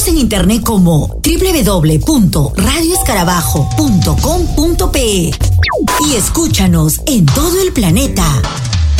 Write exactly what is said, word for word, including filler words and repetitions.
Síguenos en internet como doble u doble u doble u punto radio escarabajo punto com punto pe y escúchanos en todo el planeta.